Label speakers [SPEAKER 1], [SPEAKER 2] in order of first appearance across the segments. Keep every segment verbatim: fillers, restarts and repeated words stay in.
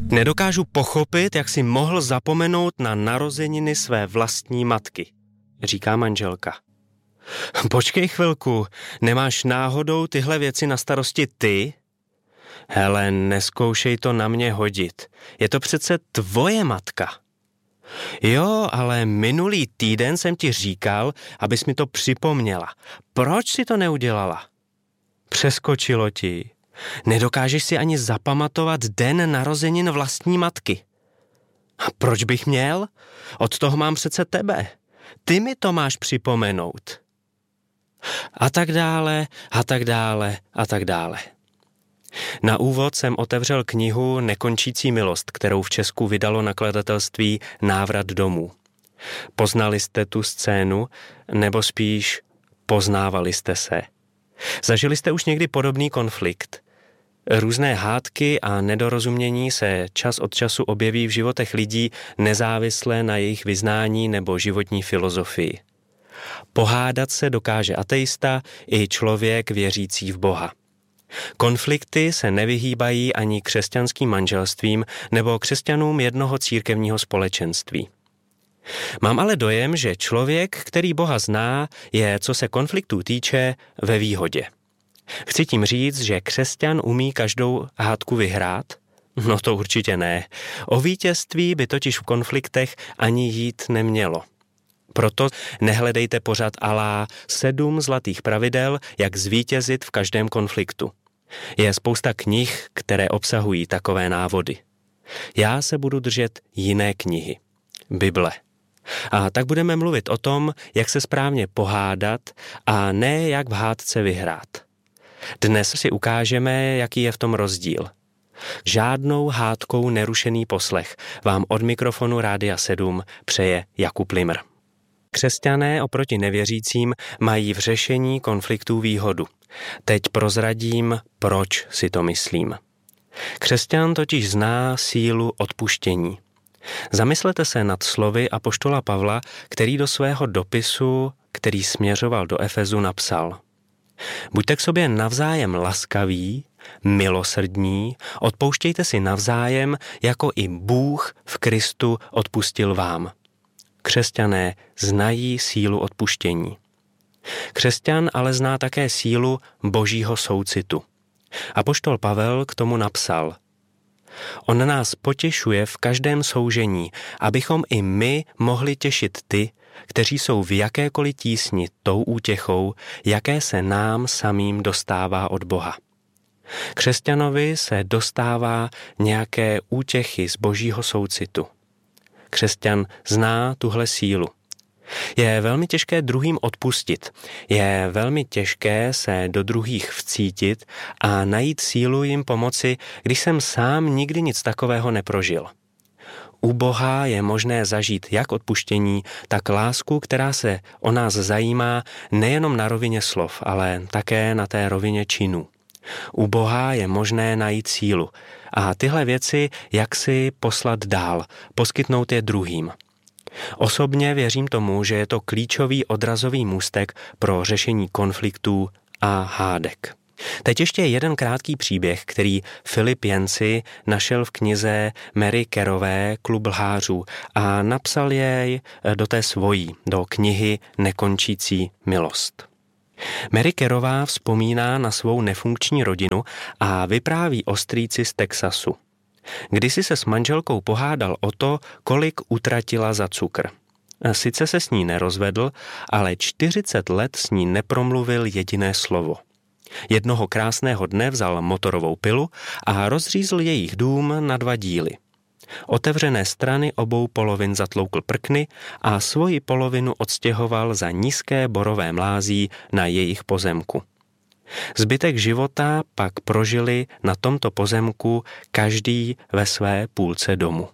[SPEAKER 1] Nedokážu pochopit, jak si mohl zapomenout na narozeniny své vlastní matky, říká manželka. Počkej chvilku, nemáš náhodou tyhle věci na starosti ty? Hele, neskoušej to na mě hodit. Je to přece tvoje matka. Jo, ale minulý týden jsem ti říkal, abys mi to připomněla. Proč si to neudělala? Přeskočilo ti. Nedokážeš si ani zapamatovat den narozenin vlastní matky. A proč bych měl? Od toho mám přece tebe. Ty mi to máš připomenout. A tak dále, a tak dále, a tak dále. Na úvod jsem otevřel knihu Nekončící milost, kterou v Česku vydalo nakladatelství Návrat domů. Poznali jste tu scénu, nebo spíš poznávali jste se? Zažili jste už někdy podobný konflikt? Různé hádky a nedorozumění se čas od času objeví v životech lidí nezávisle na jejich vyznání nebo životní filozofii. Pohádat se dokáže ateista i člověk věřící v Boha. Konflikty se nevyhýbají ani křesťanským manželstvím nebo křesťanům jednoho církevního společenství. Mám ale dojem, že člověk, který Boha zná, je, co se konfliktů týče, ve výhodě. Chci tím říct, že křesťan umí každou hádku vyhrát? No to určitě ne. O vítězství by totiž v konfliktech ani jít nemělo. Proto nehledejte pořad alá sedm zlatých pravidel, jak zvítězit v každém konfliktu. Je spousta knih, které obsahují takové návody. Já se budu držet jiné knihy. Bible. A tak budeme mluvit o tom, jak se správně pohádat a ne jak v hádce vyhrát. Dnes si ukážeme, jaký je v tom rozdíl. Žádnou hádkou nerušený poslech vám od mikrofonu Rádia sedm přeje Jakub Limr. Křesťané oproti nevěřícím mají v řešení konfliktů výhodu. Teď prozradím, proč si to myslím. Křesťan totiž zná sílu odpuštění. Zamyslete se nad slovy apoštola Pavla, který do svého dopisu, který směřoval do Efezu, napsal: Buďte k sobě navzájem laskaví, milosrdní, odpouštějte si navzájem, jako i Bůh v Kristu odpustil vám. Křesťané znají sílu odpuštění. Křesťan ale zná také sílu Božího soucitu. Apoštol Pavel k tomu napsal: On nás potěšuje v každém soužení, abychom i my mohli těšit ty, kteří jsou v jakékoliv tísni tou útěchou, jaké se nám samým dostává od Boha. Křesťanovi se dostává nějaké útěchy z Božího soucitu. Křesťan zná tuhle sílu. Je velmi těžké druhým odpustit. Je velmi těžké se do druhých vcítit a najít sílu jim pomoci, když jsem sám nikdy nic takového neprožil. U Boha je možné zažít jak odpuštění, tak lásku, která se o nás zajímá nejenom na rovině slov, ale také na té rovině činů. U Boha je možné najít sílu a tyhle věci jak si poslat dál, poskytnout je druhým. Osobně věřím tomu, že je to klíčový odrazový můstek pro řešení konfliktů a hádek. Teď ještě jeden krátký příběh, který Filip Yancey našel v knize Mary Careyové Klub lhářů a napsal jej do té svojí, do knihy Nekončící milost. Mary Careyová vzpomíná na svou nefunkční rodinu a vypráví o strýci z Texasu. Kdysi se s manželkou pohádal o to, kolik utratila za cukr. Sice se s ní nerozvedl, ale čtyřicet let s ní nepromluvil jediné slovo. Jednoho krásného dne vzal motorovou pilu a rozřízl jejich dům na dva díly. Otevřené strany obou polovin zatloukl prkny a svoji polovinu odstěhoval za nízké borové mlází na jejich pozemku. Zbytek života pak prožili na tomto pozemku každý ve své půlce domu.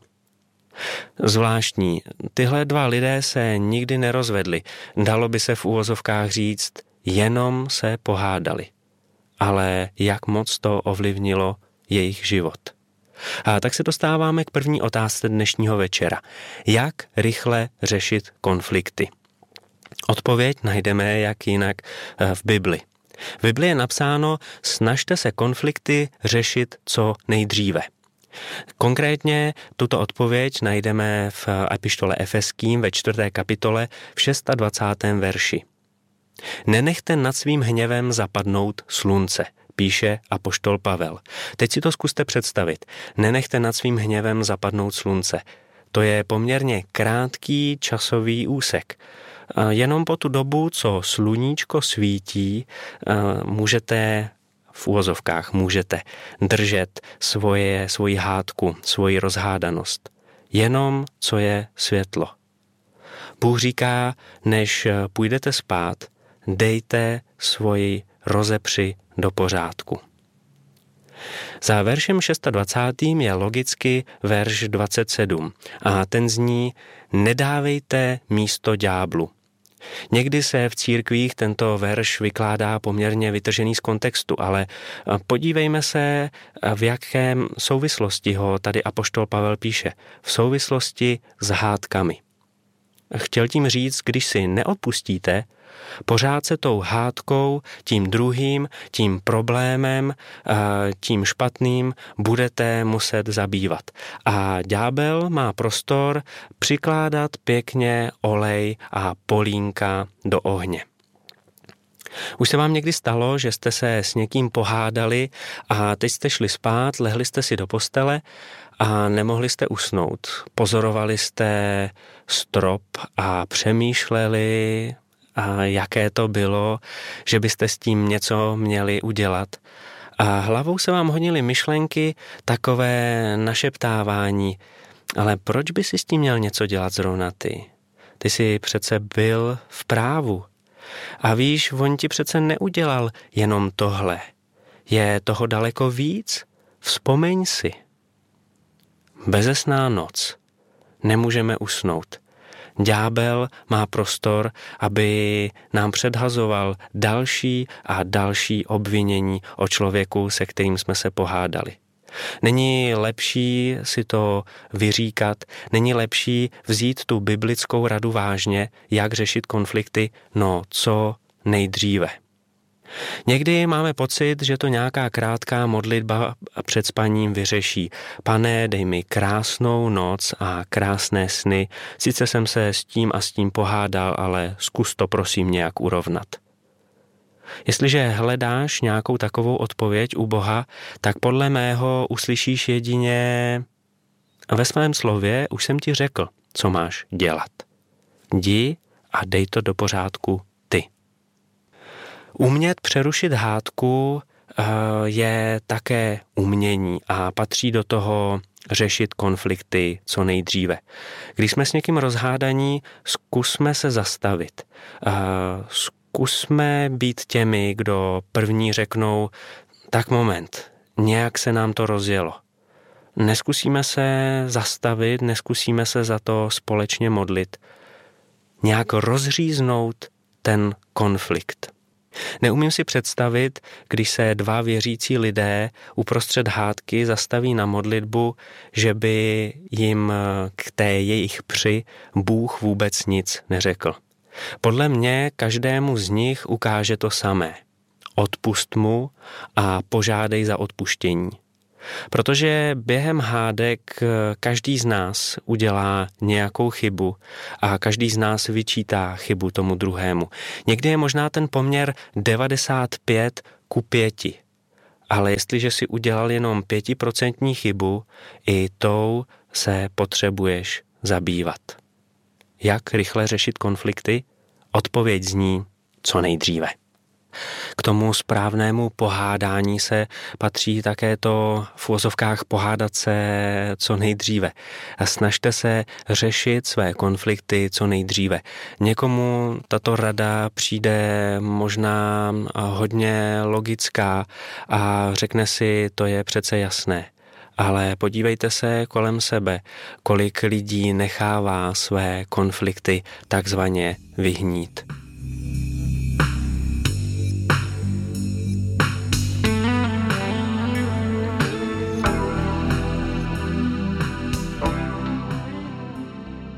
[SPEAKER 1] Zvláštní, tyhle dva lidé se nikdy nerozvedli, dalo by se v uvozovkách říct, jenom se pohádali. Ale jak moc to ovlivnilo jejich život. A tak se dostáváme k první otázce dnešního večera. Jak rychle řešit konflikty? Odpověď najdeme jak jinak v Bibli. V Bibli je napsáno, snažte se konflikty řešit co nejdříve. Konkrétně tuto odpověď najdeme v epištole Efeským ve čtvrté kapitole v dvacátém šestém verši. Nenechte nad svým hněvem zapadnout slunce, píše apoštol Pavel. Teď si to zkuste představit. Nenechte nad svým hněvem zapadnout slunce. To je poměrně krátký časový úsek. Jenom po tu dobu, co sluníčko svítí, můžete v úvozovkách můžete držet svoje, svoji hádku, svoji rozhádanost. Jenom co je světlo. Bůh říká, než půjdete spát, dejte svoji rozepři do pořádku. Za veršem dvacátým šestým je logicky verš dvacet sedm a ten zní: nedávejte místo ďáblu. Někdy se v církvích tento verš vykládá poměrně vytržený z kontextu, ale podívejme se, v jakém souvislosti ho tady apoštol Pavel píše. V souvislosti s hádkami. Chtěl tím říct, když si neodpustíte, pořád se tou hádkou, tím druhým, tím problémem, tím špatným budete muset zabývat. A ďábel má prostor přikládat pěkně olej a polínka do ohně. Už se vám někdy stalo, že jste se s někým pohádali a teď jste šli spát, lehli jste si do postele a nemohli jste usnout. Pozorovali jste strop a přemýšleli, a jaké to bylo, že byste s tím něco měli udělat. A hlavou se vám honily myšlenky, takové našeptávání. Ale proč by si s tím měl něco dělat zrovna ty? Ty jsi přece byl v právu. A víš, on ti přece neudělal jenom tohle. Je toho daleko víc? Vzpomeň si. Bezesná noc. Nemůžeme usnout. Ďábel má prostor, aby nám předhazoval další a další obvinění o člověku, se kterým jsme se pohádali. Není lepší si to vyříkat, není lepší vzít tu biblickou radu vážně, jak řešit konflikty, no co nejdříve. Někdy máme pocit, že to nějaká krátká modlitba před spaním vyřeší. Pane, dej mi krásnou noc a krásné sny. Sice jsem se s tím a s tím pohádal, ale zkus to prosím nějak urovnat. Jestliže hledáš nějakou takovou odpověď u Boha, tak podle mého uslyšíš jedině: ve svém slově už jsem ti řekl, co máš dělat. Jdi a dej to do pořádku ty. Umět přerušit hádku je také umění a patří do toho řešit konflikty co nejdříve. Když jsme s někým rozhádaní, zkusme se zastavit. Zkusme být těmi, kdo první řeknou: tak moment, nějak se nám to rozjelo. Neskusíme se zastavit, neskusíme se za to společně modlit. Nějak rozříznout ten konflikt. Neumím si představit, když se dva věřící lidé uprostřed hádky zastaví na modlitbu, že by jim k té jejich při Bůh vůbec nic neřekl. Podle mě každému z nich ukáže to samé. Odpusť mu a požádej za odpuštění. Protože během hádek každý z nás udělá nějakou chybu a každý z nás vyčítá chybu tomu druhému. Někdy je možná ten poměr devadesát pět ku pěti. Ale jestliže si udělal jenom pětiprocentní chybu, i tou se potřebuješ zabývat. Jak rychle řešit konflikty? Odpověď zní co nejdříve. K tomu správnému pohádání se patří také to v uvozovkách pohádat se co nejdříve. A snažte se řešit své konflikty co nejdříve. Někomu tato rada přijde možná hodně logická a řekne si, to je přece jasné. Ale podívejte se kolem sebe, kolik lidí nechává své konflikty takzvaně vyhnít.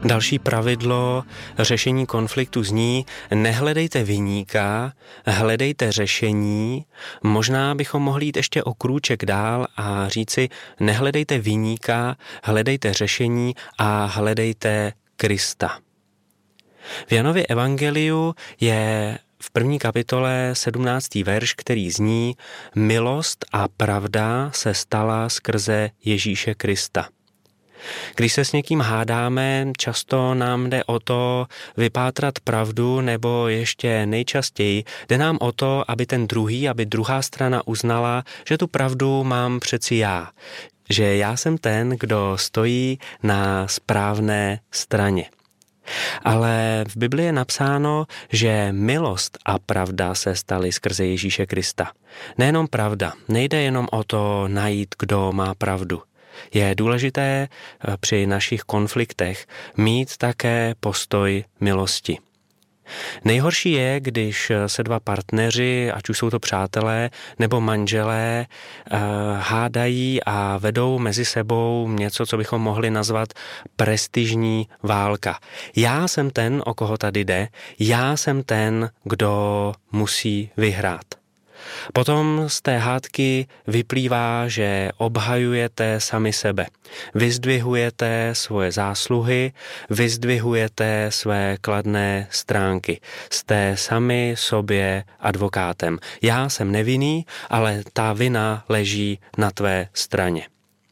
[SPEAKER 1] Další pravidlo řešení konfliktu zní: nehledejte viníka, hledejte řešení. Možná bychom mohli jít ještě o krůček dál a říci: nehledejte viníka, hledejte řešení a hledejte Krista. V Janově evangeliu je v první kapitole sedmnáctý verš, který zní: milost a pravda se stala skrze Ježíše Krista. Když se s někým hádáme, často nám jde o to vypátrat pravdu, nebo ještě nejčastěji jde nám o to, aby ten druhý, aby druhá strana uznala, že tu pravdu mám přeci já. Že já jsem ten, kdo stojí na správné straně. Ale v Biblii je napsáno, že milost a pravda se staly skrze Ježíše Krista. Nejenom pravda, nejde jenom o to najít, kdo má pravdu. Je důležité při našich konfliktech mít také postoj milosti. Nejhorší je, když se dva partneři, ať už jsou to přátelé nebo manželé, hádají a vedou mezi sebou něco, co bychom mohli nazvat prestižní válka. Já jsem ten, o koho tady jde, já jsem ten, kdo musí vyhrát. Potom z té hádky vyplývá, že obhajujete sami sebe. Vyzdvihujete svoje zásluhy, vyzdvihujete své kladné stránky. Jste sami sobě advokátem. Já jsem nevinný, ale ta vina leží na tvé straně.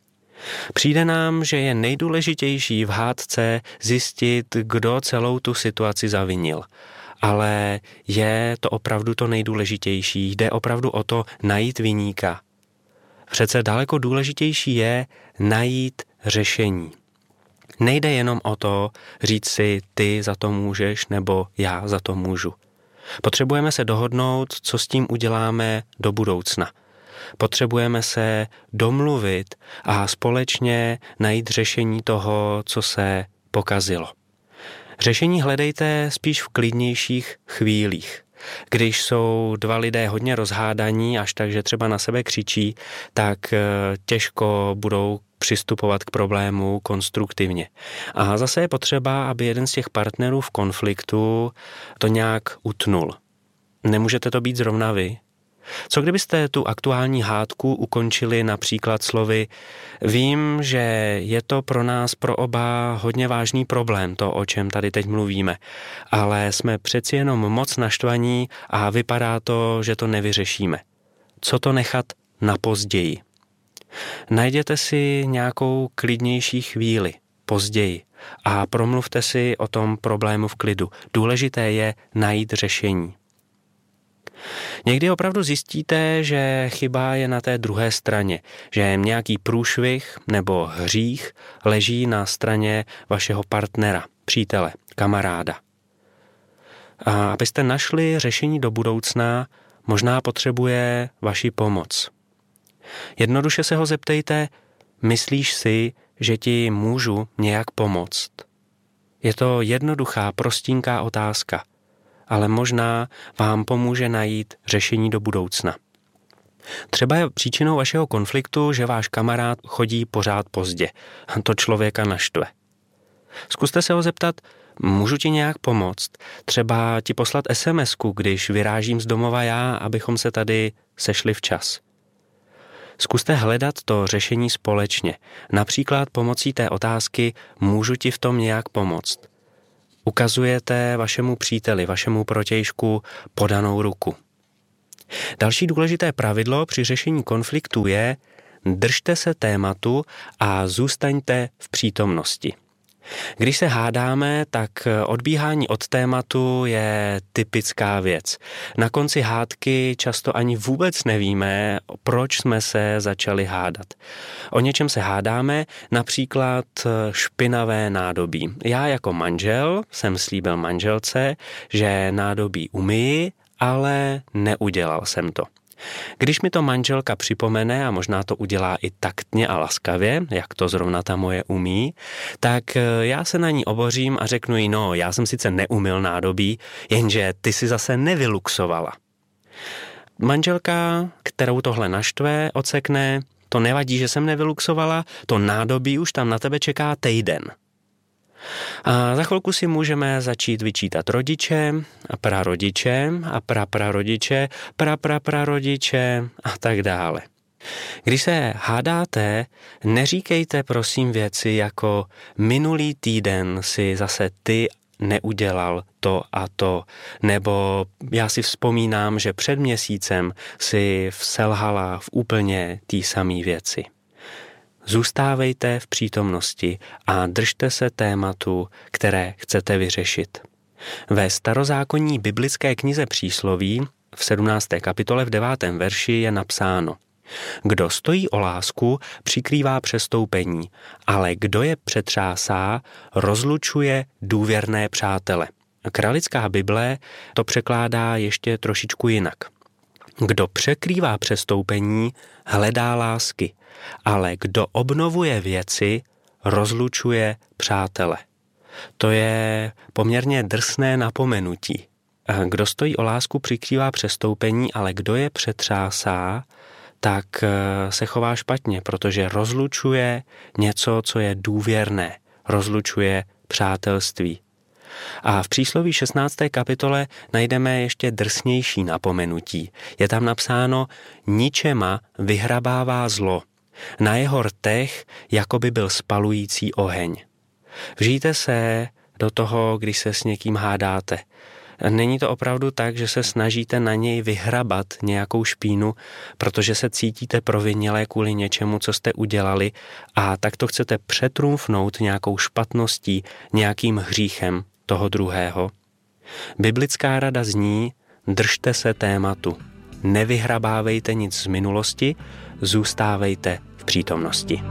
[SPEAKER 1] Přijde nám, že je nejdůležitější v hádce zjistit, kdo celou tu situaci zavinil. Ale je to opravdu to nejdůležitější. Jde opravdu o to najít viníka. Přece daleko důležitější je najít řešení. Nejde jenom o to říct si, ty za to můžeš nebo já za to můžu. Potřebujeme se dohodnout, co s tím uděláme do budoucna. Potřebujeme se domluvit a společně najít řešení toho, co se pokazilo. Řešení hledejte spíš v klidnějších chvílích. Když jsou dva lidé hodně rozhádaní, až tak, že třeba na sebe křičí, tak těžko budou přistupovat k problému konstruktivně. A zase je potřeba, aby jeden z těch partnerů v konfliktu to nějak utnul. Nemůžete to být zrovna vy. Co kdybyste tu aktuální hádku ukončili například slovy: vím, že je to pro nás, pro oba hodně vážný problém, to, o čem tady teď mluvíme, ale jsme přeci jenom moc naštvaní a vypadá to, že to nevyřešíme. Co to nechat na později? Najděte si nějakou klidnější chvíli, později, a promluvte si o tom problému v klidu. Důležité je najít řešení. Někdy opravdu zjistíte, že chyba je na té druhé straně, že nějaký průšvih nebo hřích leží na straně vašeho partnera, přítele, kamaráda. A abyste našli řešení do budoucna, možná potřebuje vaši pomoc. Jednoduše se ho zeptejte: myslíš si, že ti můžu nějak pomoct? Je to jednoduchá, prostínká otázka, ale možná vám pomůže najít řešení do budoucna. Třeba je příčinou vašeho konfliktu, že váš kamarád chodí pořád pozdě. To člověka naštve. Zkuste se ho zeptat: můžu ti nějak pomoct? Třeba ti poslat es em esku, když vyrážím z domova já, abychom se tady sešli včas. Zkuste hledat to řešení společně, například pomocí té otázky: můžu ti v tom nějak pomoct? Ukazujete vašemu příteli, vašemu protějšku podanou ruku. Další důležité pravidlo při řešení konfliktu je: držte se tématu a zůstaňte v přítomnosti. Když se hádáme, tak odbíhání od tématu je typická věc. Na konci hádky často ani vůbec nevíme, proč jsme se začali hádat. O něčem se hádáme, například špinavé nádobí. Já jako manžel jsem slíbil manželce, že nádobí umyji, ale neudělal jsem to. Když mi to manželka připomene, a možná to udělá i taktně a laskavě, jak to zrovna ta moje umí, tak já se na ní obořím a řeknu jí: no, já jsem sice neumyl nádobí, jenže ty si zase nevyluxovala. Manželka, kterou tohle naštve, ocekne: to nevadí, že jsem nevyluxovala, to nádobí už tam na tebe čeká týden. A za chvilku si můžeme začít vyčítat rodiče, a prarodiče, a praprarodiče, prapraprarodiče a tak dále. Když se hádáte, neříkejte prosím věci jako minulý týden si zase ty neudělal to a to, nebo já si vzpomínám, že před měsícem si selhala v úplně té samé věci. Zůstávejte v přítomnosti a držte se tématu, které chcete vyřešit. Ve starozákonní biblické knize Přísloví v sedmnácté kapitole v devátém verši je napsáno: Kdo stojí o lásku, přikrývá přestoupení, ale kdo je přetřásá, rozlučuje důvěrné přátele. Kralická Bible to překládá ještě trošičku jinak. Kdo překrývá přestoupení, hledá lásky, ale kdo obnovuje věci, rozlučuje přátele. To je poměrně drsné napomenutí. Kdo stojí o lásku, přikrývá přestoupení, ale kdo je přetřásá, tak se chová špatně, protože rozlučuje něco, co je důvěrné, rozlučuje přátelství. A v Přísloví šestnácté kapitole najdeme ještě drsnější napomenutí. Je tam napsáno: ničema vyhrabává zlo, na jeho rtech jako by byl spalující oheň. Vžijte se do toho, když se s někým hádáte. Není to opravdu tak, že se snažíte na něj vyhrabat nějakou špínu, protože se cítíte provinilé kvůli něčemu, co jste udělali, a tak to chcete přetrumfnout nějakou špatností, nějakým hříchem toho druhého. Biblická rada zní: držte se tématu, nevyhrabávejte nic z minulosti, zůstávejte v přítomnosti.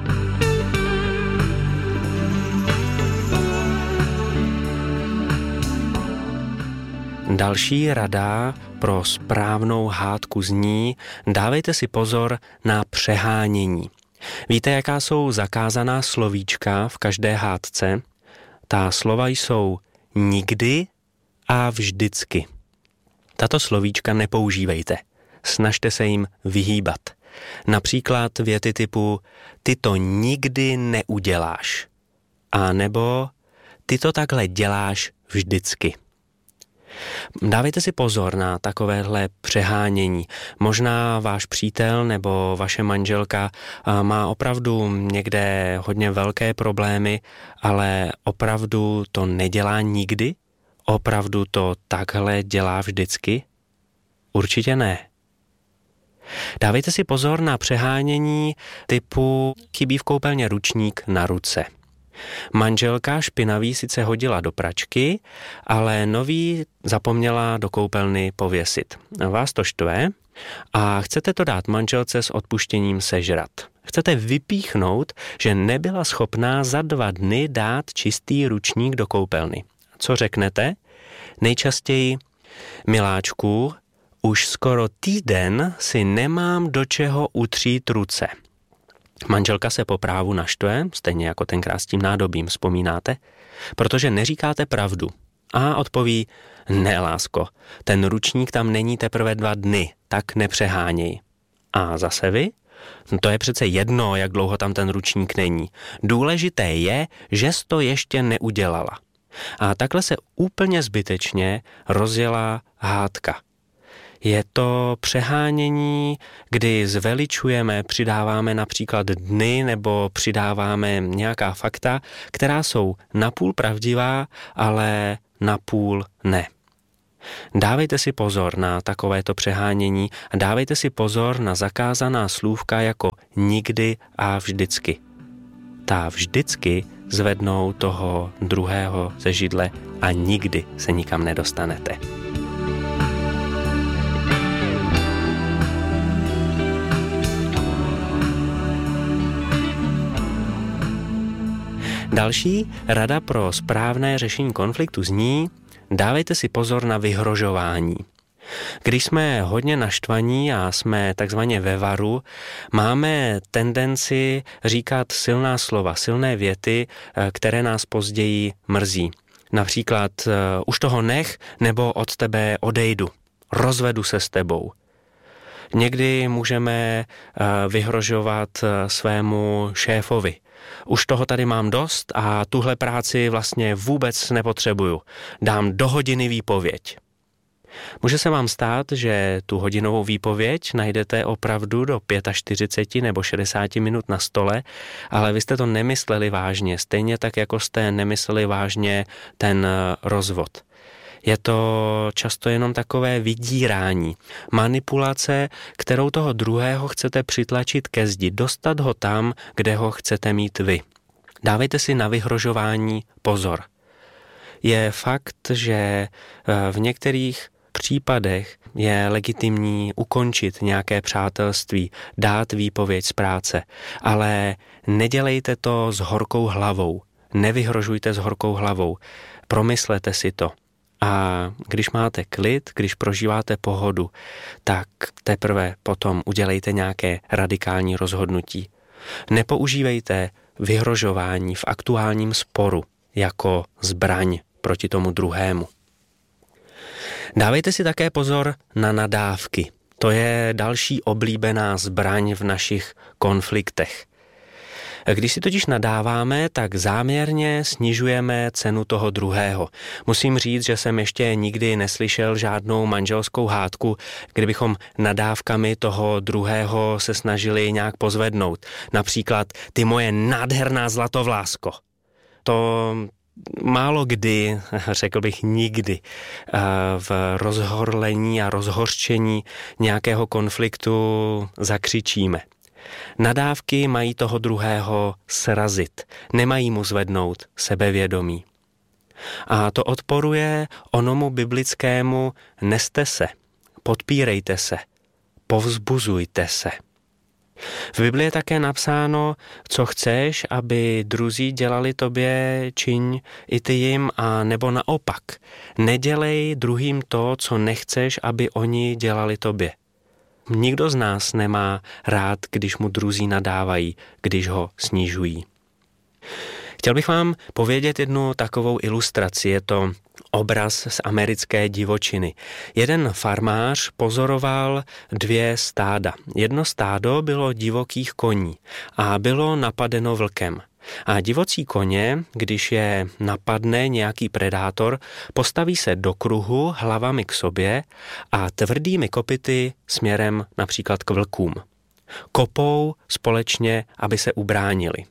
[SPEAKER 1] Další rada pro správnou hádku zní: dávejte si pozor na přehánění. Víte, jaká jsou zakázaná slovíčka v každé hádce? Ta slova jsou nikdy a vždycky. Tato slovíčka nepoužívejte. Snažte se jim vyhýbat. Například věty typu ty to nikdy neuděláš. A nebo ty to takhle děláš vždycky. Dávejte si pozor na takovéhle přehánění. Možná váš přítel nebo vaše manželka má opravdu někde hodně velké problémy, ale opravdu to nedělá nikdy? Opravdu to takhle dělá vždycky? Určitě ne. Dávejte si pozor na přehánění typu chybí v koupelně ručník na ruce. Manželka špinavý sice hodila do pračky, ale nový zapomněla do koupelny pověsit. Vás to štve a chcete to dát manželce s odpuštěním sežrat. Chcete vypíchnout, že nebyla schopná za dva dny dát čistý ručník do koupelny. Co řeknete? Nejčastěji: miláčku, už skoro týden si nemám do čeho utřít ruce. Manželka se po právu naštve, stejně jako tenkrát s tím nádobím, vzpomínáte, protože neříkáte pravdu. A odpoví: ne, lásko, ten ručník tam není teprve dva dny, tak nepřeháněj. A zase vy? No to je přece jedno, jak dlouho tam ten ručník není. Důležité je, že jsi to ještě neudělala. A takhle se úplně zbytečně rozjela hádka. Je to přehánění, kdy zveličujeme, přidáváme například dny nebo přidáváme nějaká fakta, která jsou napůl pravdivá, ale napůl ne. Dávejte si pozor na takovéto přehánění a dávejte si pozor na zakázaná slůvka jako nikdy a vždycky. Ta vždycky zvednou toho druhého ze židle a nikdy se nikam nedostanete. Další rada pro správné řešení konfliktu zní: dávejte si pozor na vyhrožování. Když jsme hodně naštvaní a jsme takzvaně ve varu, máme tendenci říkat silná slova, silné věty, které nás později mrzí. Například už toho nech, nebo od tebe odejdu, rozvedu se s tebou. Někdy můžeme vyhrožovat svému šéfovi. Už toho tady mám dost a tuhle práci vlastně vůbec nepotřebuju. Dám do hodiny výpověď. Může se vám stát, že tu hodinovou výpověď najdete opravdu do čtyřicet pět nebo šedesát minut na stole, ale vy jste to nemysleli vážně, stejně tak, jako jste nemysleli vážně ten rozvod. Je to často jenom takové vydírání, manipulace, kterou toho druhého chcete přitlačit ke zdi, dostat ho tam, kde ho chcete mít vy. Dávejte si na vyhrožování pozor. Je fakt, že v některých případech je legitimní ukončit nějaké přátelství, dát výpověď z práce, ale nedělejte to s horkou hlavou, nevyhrožujte s horkou hlavou, promyslete si to. A když máte klid, když prožíváte pohodu, tak teprve potom udělejte nějaké radikální rozhodnutí. Nepoužívejte vyhrožování v aktuálním sporu jako zbraň proti tomu druhému. Dávejte si také pozor na nadávky. To je další oblíbená zbraň v našich konfliktech. Když si totiž nadáváme, tak záměrně snižujeme cenu toho druhého. Musím říct, že jsem ještě nikdy neslyšel žádnou manželskou hádku, kdybychom nadávkami toho druhého se snažili nějak pozvednout. Například, ty moje nádherná zlatovlásko. To málo kdy, řekl bych nikdy, v rozhorlení a rozhořčení nějakého konfliktu zakřičíme. Nadávky mají toho druhého srazit, nemají mu zvednout sebevědomí. A to odporuje onomu biblickému neste se, podpírejte se, povzbuzujte se. V Biblii je také napsáno, co chceš, aby druzí dělali tobě, čiň i ty jim, a nebo naopak. Nedělej druhým to, co nechceš, aby oni dělali tobě. Nikdo z nás nemá rád, když mu druzí nadávají, když ho snižují. Chtěl bych vám povědět jednu takovou ilustraci, je to obraz z americké divočiny. Jeden farmář pozoroval dvě stáda. Jedno stádo bylo divokých koní a bylo napadeno vlkem. A divocí koně, když je napadne nějaký predátor, postaví se do kruhu hlavami k sobě a tvrdými kopyty směrem například k vlkům. Kopou společně, aby se ubránili.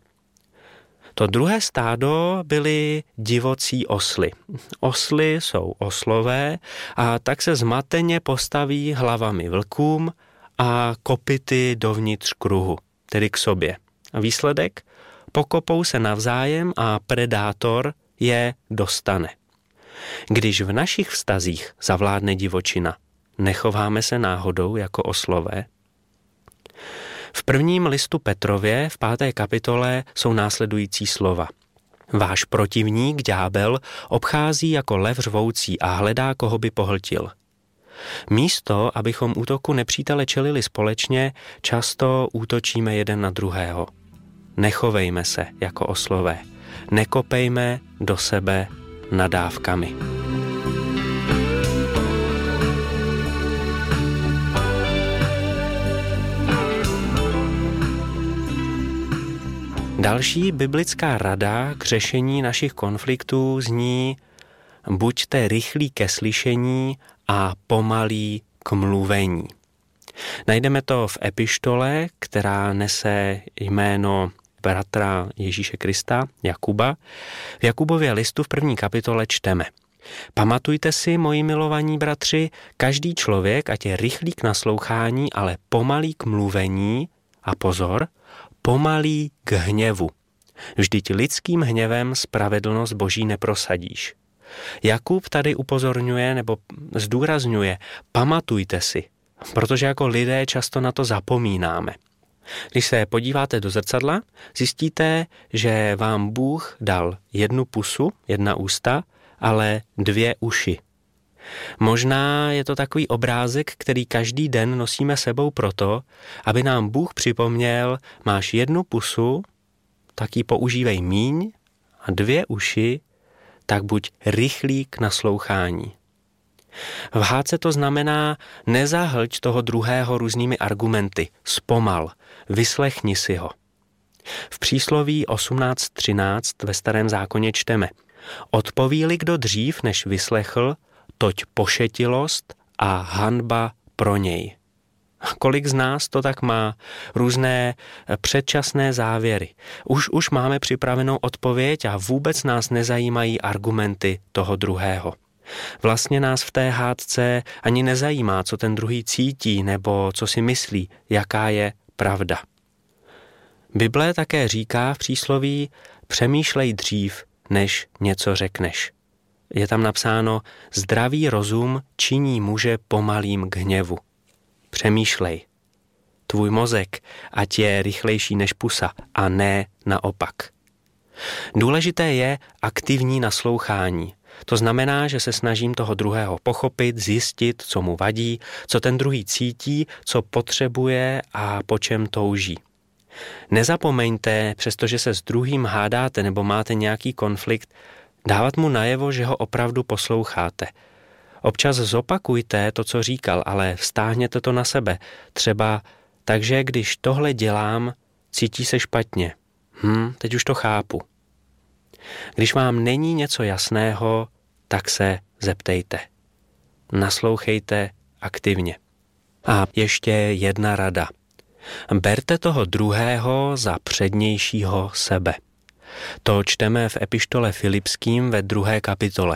[SPEAKER 1] To druhé stádo byly divocí osly. Osly jsou oslové a tak se zmateně postaví hlavami vlkům a kopyty dovnitř kruhu, tedy k sobě. A výsledek? Pokopou se navzájem a predátor je dostane. Když v našich vztazích zavládne divočina, nechováme se náhodou jako oslové? V prvním listu Petrově v páté kapitole jsou následující slova. Váš protivník, ďábel, obchází jako lev řvoucí a hledá, koho by pohltil. Místo, abychom útoku nepřítele čelili společně, často útočíme jeden na druhého. Nechovejme se jako oslové. Nekopejme do sebe nadávkami. Další biblická rada k řešení našich konfliktů zní: buďte rychlí ke slyšení a pomalí k mluvení. Najdeme to v epištole, která nese jméno bratra Ježíše Krista, Jakuba. V Jakubově listu v první kapitole čteme: Pamatujte si, moji milovaní bratři, každý člověk, ať je rychlý k naslouchání, ale pomalý k mluvení, a pozor, pomalý k hněvu. Vždyť lidským hněvem spravedlnost Boží neprosadíš. Jakub tady upozorňuje nebo zdůrazňuje, pamatujte si, protože jako lidé často na to zapomínáme. Když se podíváte do zrcadla, zjistíte, že vám Bůh dal jednu pusu, jedna ústa, ale dvě uši. Možná je to takový obrázek, který každý den nosíme sebou proto, aby nám Bůh připomněl, máš jednu pusu, tak ji používej míň, a dvě uši, tak buď rychlý k naslouchání. V hádce to znamená nezahlť toho druhého různými argumenty, zpomal, vyslechni si ho. V přísloví osmnáct třináct ve Starém zákoně čteme: odpoví-li kdo dřív, než vyslechl, toť pošetilost a hanba pro něj. Kolik z nás to tak má? Různé předčasné závěry. Už, už máme připravenou odpověď a vůbec nás nezajímají argumenty toho druhého. Vlastně nás v té hádce ani nezajímá, co ten druhý cítí nebo co si myslí, jaká je pravda. Bible také říká v přísloví: přemýšlej dřív, než něco řekneš. Je tam napsáno: zdravý rozum činí muže pomalým k hněvu. Přemýšlej. Tvůj mozek ať je rychlejší než pusa a ne naopak. Důležité je aktivní naslouchání. To znamená, že se snažím toho druhého pochopit, zjistit, co mu vadí, co ten druhý cítí, co potřebuje a po čem touží. Nezapomeňte, přestože se s druhým hádáte nebo máte nějaký konflikt, dávat mu najevo, že ho opravdu posloucháte. Občas zopakujte to, co říkal, ale vztáhněte to na sebe. Třeba: takže když tohle dělám, cítí se špatně. Hm, teď už to chápu. Když vám není něco jasného, tak se zeptejte. Naslouchejte aktivně. A ještě jedna rada. Berte toho druhého za přednějšího sebe. To čteme v epištole Filipským ve druhé kapitole.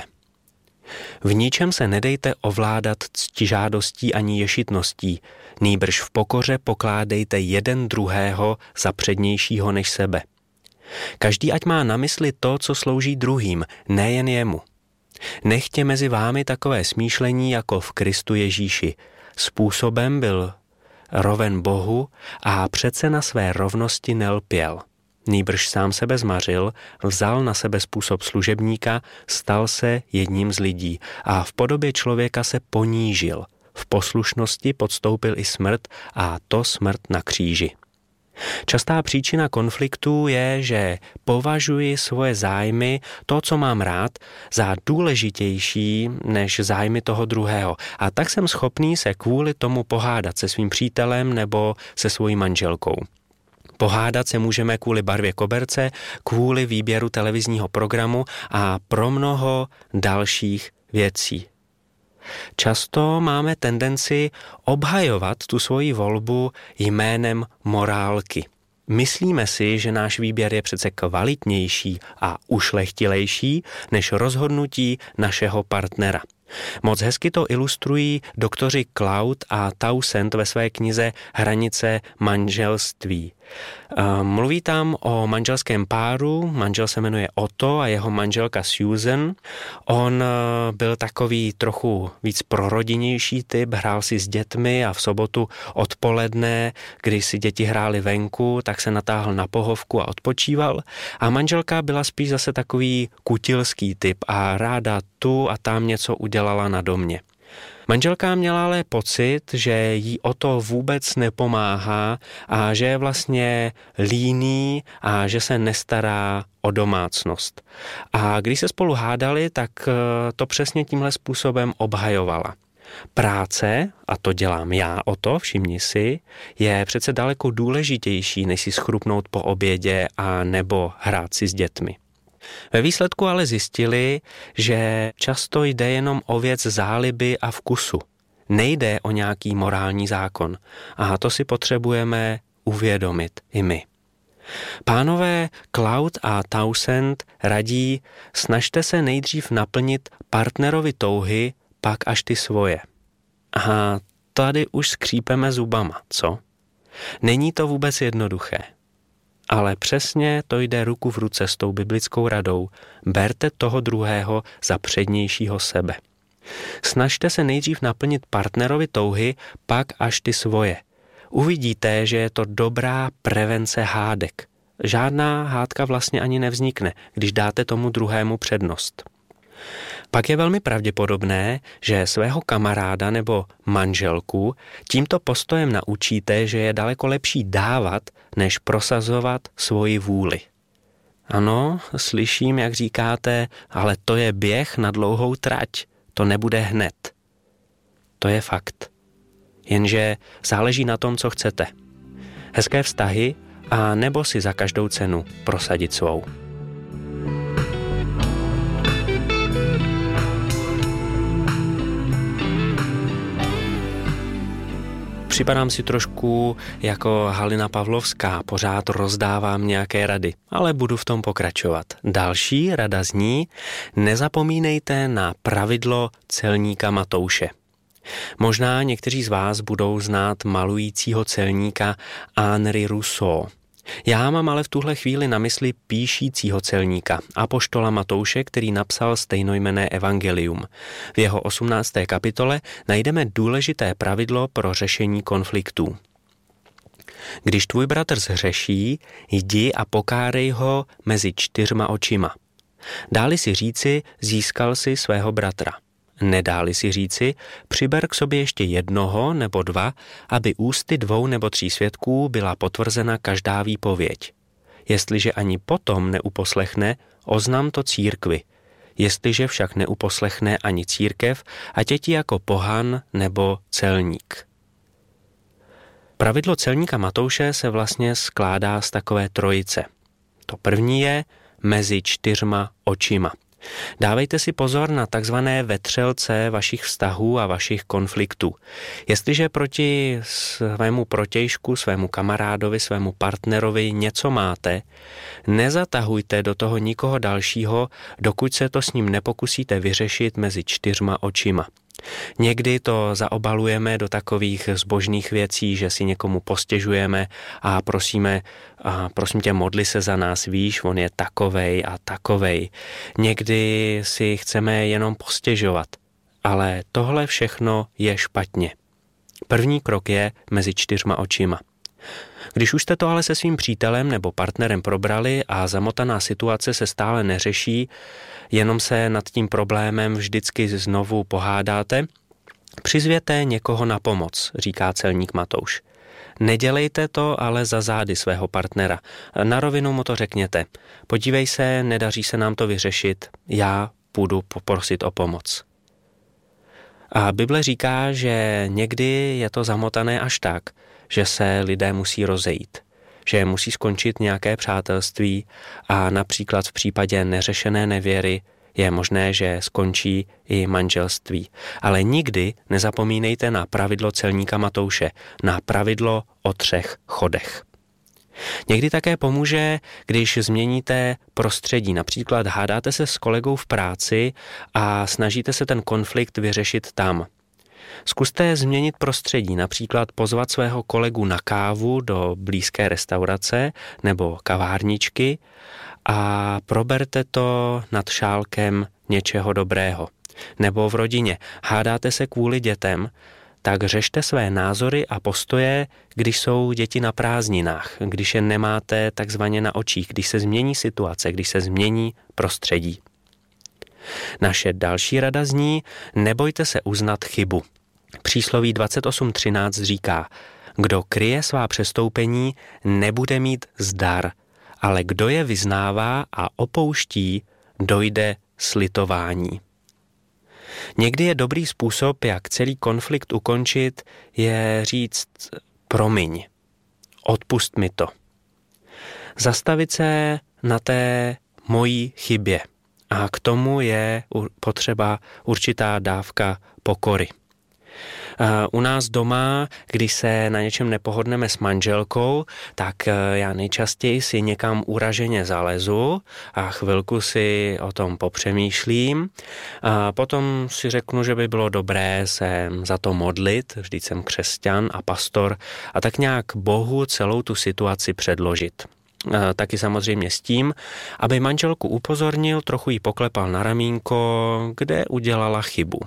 [SPEAKER 1] V ničem se nedejte ovládat ctižádostí ani ješitností, nýbrž v pokoře pokládejte jeden druhého za přednějšího než sebe. Každý ať má na mysli to, co slouží druhým, nejen jemu. Nechtě mezi vámi takové smýšlení jako v Kristu Ježíši. Způsobem byl roven Bohu a přece na své rovnosti nelpěl. Nýbrž sám sebe zmařil, vzal na sebe způsob služebníka, stal se jedním z lidí a v podobě člověka se ponížil. V poslušnosti podstoupil i smrt, a to smrt na kříži. Častá příčina konfliktů je, že považuji svoje zájmy, to, co mám rád, za důležitější než zájmy toho druhého. A tak jsem schopný se kvůli tomu pohádat se svým přítelem nebo se svojí manželkou. Pohádat se můžeme kvůli barvě koberce, kvůli výběru televizního programu a pro mnoho dalších věcí. Často máme tendenci obhajovat tu svoji volbu jménem morálky. Myslíme si, že náš výběr je přece kvalitnější a ušlechtilejší než rozhodnutí našeho partnera. Moc hezky to ilustrují doktoři Cloud a Townsend ve své knize Hranice manželství. Mluví tam o manželském páru, manžel se jmenuje Otto a jeho manželka Susan. On byl takový trochu víc prorodinnější typ, hrál si s dětmi a v sobotu odpoledne, když si děti hrály venku, tak se natáhl na pohovku a odpočíval. A manželka byla spíš zase takový kutilský typ a ráda tu a tam něco udělala na domě. Manželka měla ale pocit, že jí o to vůbec nepomáhá a že je vlastně líný a že se nestará o domácnost. A když se spolu hádali, tak to přesně tímhle způsobem obhajovala. Práce, a to dělám já o to, všimni si, je přece daleko důležitější, než si schrupnout po obědě a nebo hrát si s dětmi. Ve výsledku ale zjistili, že často jde jenom o věc záliby a vkusu. Nejde o nějaký morální zákon. A to si potřebujeme uvědomit i my. Pánové Cloud a Townsend radí: snažte se nejdřív naplnit partnerovi touhy, pak až ty svoje. A tady už skřípeme zubama, co? Není to vůbec jednoduché. Ale přesně to jde ruku v ruce s tou biblickou radou. Berte toho druhého za přednějšího sebe. Snažte se nejdřív naplnit partnerovi touhy, pak až ty svoje. Uvidíte, že je to dobrá prevence hádek. Žádná hádka vlastně ani nevznikne, když dáte tomu druhému přednost. Pak je velmi pravděpodobné, že svého kamaráda nebo manželku tímto postojem naučíte, že je daleko lepší dávat, než prosazovat svoji vůli. Ano, slyším, jak říkáte, ale to je běh na dlouhou trať, to nebude hned. to je fakt. Jenže záleží na tom, co chcete. Hezké vztahy a nebo si za každou cenu prosadit svou. Připadám si trošku jako Halina Pavlovská, pořád rozdávám nějaké rady, ale budu v tom pokračovat. Další rada zní, nezapomínejte na pravidlo celníka Matouše. Možná někteří z vás budou znát malujícího celníka Henri Rousseau. Já mám ale v tuhle chvíli na mysli píšícího celníka, apoštola Matouše, který napsal stejnojmenné evangelium. V jeho osmnácté kapitole najdeme důležité pravidlo pro řešení konfliktů. Když tvůj bratr zhřeší, jdi a pokárej ho mezi čtyřma očima. Dáli si říci, získal si svého bratra. Nedáli si říci, přiber k sobě ještě jednoho nebo dva, aby ústy dvou nebo tří svědků byla potvrzena každá výpověď. Jestliže ani potom neuposlechne, oznam to církvi. Jestliže však neuposlechne ani církev, ať je ti jako pohan nebo celník. Pravidlo celníka Matouše se vlastně skládá z takové trojice. To první je mezi čtyřma očima. Dávejte si pozor na takzvané vetřelce vašich vztahů a vašich konfliktů. Jestliže proti svému protějšku, svému kamarádovi, svému partnerovi něco máte, nezatahujte do toho nikoho dalšího, dokud se to s ním nepokusíte vyřešit mezi čtyřma očima. Někdy to zaobalujeme do takových zbožných věcí, že si někomu postěžujeme a prosíme, a prosím tě, modli se za nás, víš, on je takovej a takovej. Někdy si chceme jenom postěžovat, ale tohle všechno je špatně. První krok je mezi čtyřma očima. Když už jste to ale se svým přítelem nebo partnerem probrali a zamotaná situace se stále neřeší, jenom se nad tím problémem vždycky znovu pohádáte, přizvěte někoho na pomoc, říká celník Matouš. Nedělejte to ale za zády svého partnera. Na rovinu mu to řekněte. Podívej se, nedaří se nám to vyřešit, já půjdu poprosit o pomoc. A Bible říká, že někdy je to zamotané až tak, že se lidé musí rozejít, že musí skončit nějaké přátelství a například v případě neřešené nevěry je možné, že skončí i manželství. Ale nikdy nezapomínejte na pravidlo celníka Matouše, na pravidlo o třech chodech. Někdy také pomůže, když změníte prostředí. Například hádáte se s kolegou v práci a snažíte se ten konflikt vyřešit tam. Zkuste změnit prostředí, například pozvat svého kolegu na kávu do blízké restaurace nebo kavárničky a proberte to nad šálkem něčeho dobrého. Nebo v rodině hádáte se kvůli dětem, tak řešte své názory a postoje, když jsou děti na prázdninách, když je nemáte takzvaně na očích, když se změní situace, když se změní prostředí. Naše další rada zní, nebojte se uznat chybu. Přísloví dvacet osm třináct říká, kdo kryje svá přestoupení, nebude mít zdar, ale kdo je vyznává a opouští, dojde slitování. Někdy je dobrý způsob, jak celý konflikt ukončit, je říct promiň, odpust mi to. Zastavit se na té mojí chybě a k tomu je potřeba určitá dávka pokory. U nás doma, když se na něčem nepohodneme s manželkou, tak já nejčastěji si někam uraženě zalezu a chvilku si o tom popřemýšlím. A potom si řeknu, že by bylo dobré se za to modlit, vždyť jsem křesťan a pastor, a tak nějak Bohu celou tu situaci předložit. A taky samozřejmě s tím, aby manželku upozornil, trochu jí poklepal na ramínko, kde udělala chybu.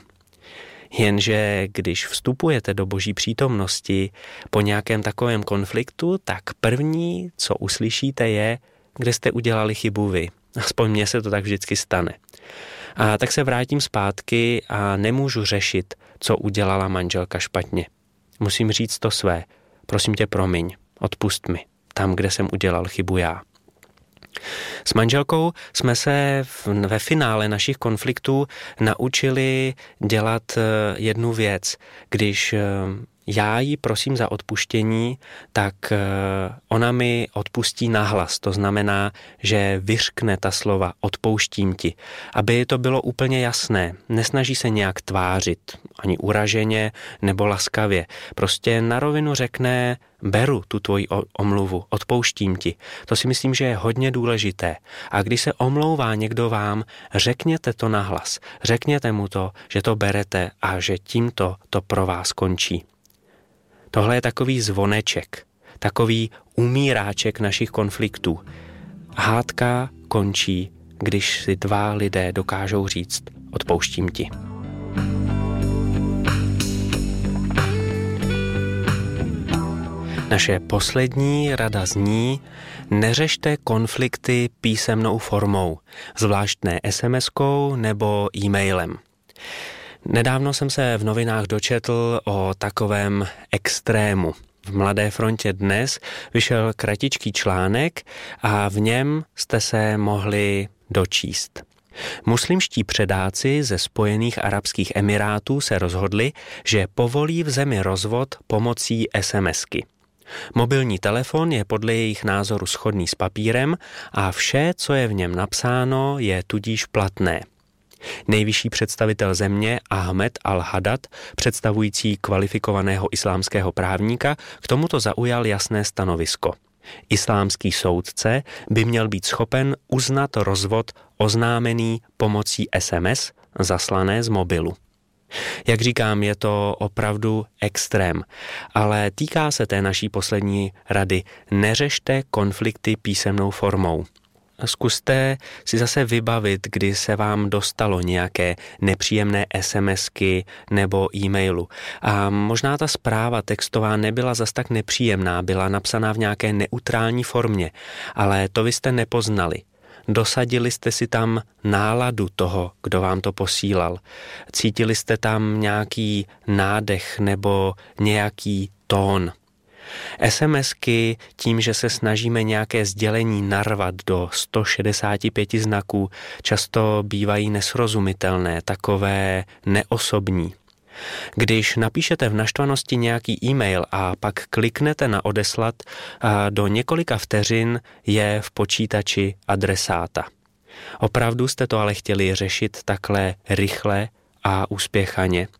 [SPEAKER 1] Jenže když vstupujete do Boží přítomnosti po nějakém takovém konfliktu, tak první, co uslyšíte, je, kde jste udělali chybu vy. Aspoň mně se to tak vždycky stane. A tak se vrátím zpátky a nemůžu řešit, co udělala manželka špatně. Musím říct to své. Prosím tě, promiň, odpust mi, tam, kde jsem udělal chybu já. S manželkou jsme se ve finále našich konfliktů naučili dělat jednu věc. Když já jí prosím za odpuštění, tak ona mi odpustí nahlas. To znamená, že vyřkne ta slova odpouštím ti. Aby to bylo úplně jasné. Nesnaží se nějak tvářit, ani uraženě nebo laskavě. Prostě na rovinu řekne, beru tu tvoji omluvu, odpouštím ti. To si myslím, že je hodně důležité. A když se omlouvá někdo vám, řekněte to nahlas. Řekněte mu to, že to berete a že tímto to pro vás končí. Tohle je takový zvoneček, takový umíráček našich konfliktů. Hádka končí, když si dva lidé dokážou říct odpouštím ti. Naše poslední rada zní, neřešte konflikty písemnou formou, zvlášť ne es em eskou nebo e-mailem. Nedávno jsem se v novinách dočetl o takovém extrému. V Mladé frontě dnes vyšel kratičký článek a v něm jste se mohli dočíst. Muslimští předáci ze Spojených arabských emirátů se rozhodli, že povolí v zemi rozvod pomocí SMSky. Mobilní telefon je podle jejich názoru shodný s papírem a vše, co je v něm napsáno, je tudíž platné. Nejvyšší představitel země Ahmed al-Haddad, představující kvalifikovaného islámského právníka, k tomuto zaujal jasné stanovisko. Islámský soudce by měl být schopen uznat rozvod oznámený pomocí es em es zaslané z mobilu. Jak říkám, je to opravdu extrém, ale týká se té naší poslední rady. Neřešte konflikty písemnou formou. Zkuste si zase vybavit, kdy se vám dostalo nějaké nepříjemné SMSky nebo e-mailu. A možná ta zpráva textová nebyla zas tak nepříjemná, byla napsaná v nějaké neutrální formě, ale to vy jste nepoznali. Dosadili jste si tam náladu toho, kdo vám to posílal. Cítili jste tam nějaký nádech nebo nějaký tón. SMSky tím, že se snažíme nějaké sdělení narvat do sto šedesát pět znaků, často bývají nesrozumitelné, takové neosobní. Když napíšete v naštvanosti nějaký e-mail a pak kliknete na odeslat, a do několika vteřin je v počítači adresáta. Opravdu jste to ale chtěli řešit takhle rychle a uspěchaně.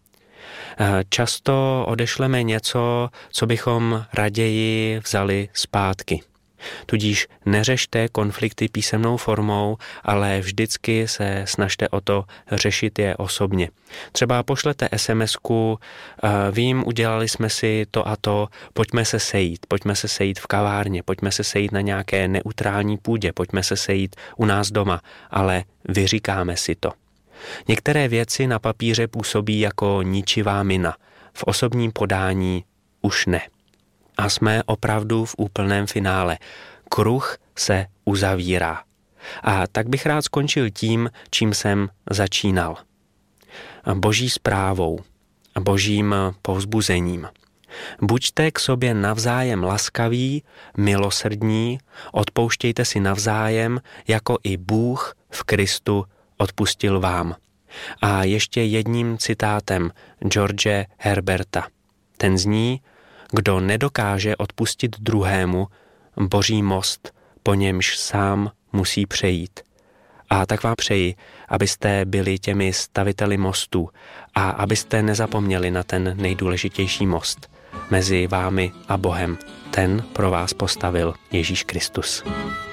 [SPEAKER 1] Často odešleme něco, co bychom raději vzali zpátky. Tudíž neřešte konflikty písemnou formou, ale vždycky se snažte o to řešit je osobně. Třeba pošlete SMSku, vím, udělali jsme si to a to, pojďme se sejít, pojďme se sejít v kavárně, pojďme se sejít na nějaké neutrální půdě, pojďme se sejít u nás doma, ale vyříkáme si to. Některé věci na papíře působí jako ničivá mina, v osobním podání už ne. A jsme opravdu v úplném finále. Kruh se uzavírá. A tak bych rád skončil tím, čím jsem začínal. Boží zprávou, božím povzbuzením. Buďte k sobě navzájem laskaví, milosrdní, odpouštějte si navzájem, jako i Bůh v Kristu odpustil vám. A ještě jedním citátem George Herberta. Ten zní, kdo nedokáže odpustit druhému, boří most, po němž sám musí přejít. A tak vám přeji, abyste byli těmi staviteli mostů a abyste nezapomněli na ten nejdůležitější most mezi vámi a Bohem. Ten pro vás postavil Ježíš Kristus.